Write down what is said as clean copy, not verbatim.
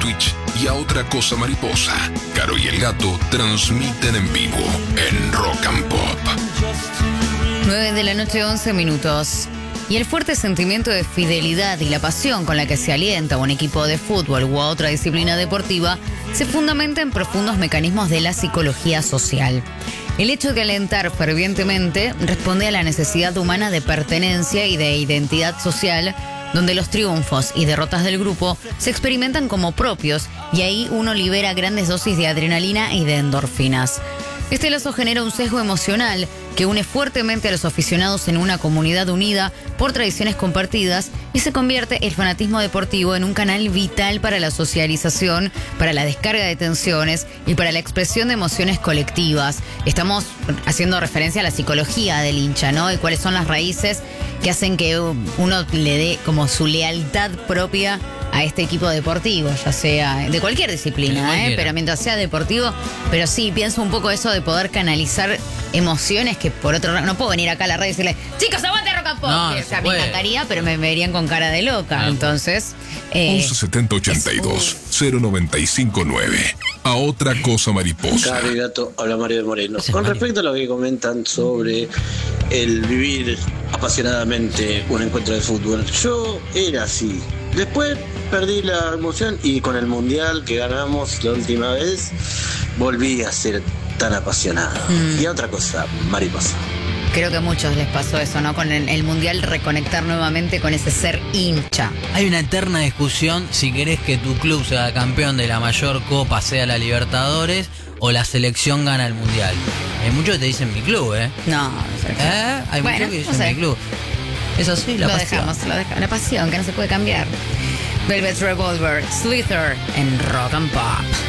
Twitch y A Otra Cosa Mariposa, Caro y el Gato transmiten en vivo en Rock and Pop. 9 de la noche, 11 minutos. Y el fuerte sentimiento de fidelidad y la pasión con la que se alienta un equipo de fútbol u otra disciplina deportiva se fundamenta en profundos mecanismos de la psicología social. El hecho de alentar fervientemente responde a la necesidad humana de pertenencia y de identidad social, donde los triunfos y derrotas del grupo se experimentan como propios y ahí uno libera grandes dosis de adrenalina y de endorfinas. Este lazo genera un sesgo emocional que une fuertemente a los aficionados en una comunidad unida por tradiciones compartidas y se convierte el fanatismo deportivo en un canal vital para la socialización, para la descarga de tensiones y para la expresión de emociones colectivas. Estamos haciendo referencia a la psicología del hincha, ¿no? Y cuáles son las raíces que hacen que uno le dé como su lealtad propia a este equipo deportivo, ya sea de cualquier disciplina, pero mientras sea deportivo. Pero sí, pienso un poco eso de poder canalizar emociones que por otro lado, no puedo venir acá a la radio y decirle, chicos, aguante Rock and Pop. No, O sea, me encantaría, pero me verían con cara de loca. Entonces, 11 70 82 095 9. A Otra Cosa Mariposa. Caro y Gato, habla Mario de Moreno. Con respecto a lo que comentan sobre el vivir apasionadamente un encuentro de fútbol, yo era así. Después perdí la emoción y con el mundial que ganamos la última vez volví a ser tan apasionado. Y otra cosa, mariposa. creo que a muchos les pasó eso, ¿no? Con el Mundial reconectar nuevamente con ese ser hincha. Hay una eterna discusión si querés que tu club sea campeón de la mayor copa, sea la Libertadores, o la selección gana el Mundial. Hay muchos que te dicen mi club, ¿eh? No sé. Hay muchos que dicen mi club. Es así, la pasión. Lo dejamos, la pasión que no se puede cambiar. Velvet Revolver, Slither en Rock and Pop.